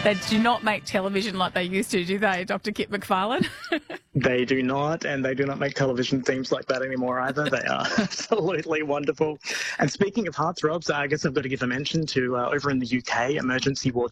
They do not make television like they used to, do they, Dr. Kit McFarlane? They do not, and they do not make television themes like that anymore either. They are absolutely wonderful. And speaking of heartthrobs, I guess I've got to give a mention to over in the UK, Emergency Ward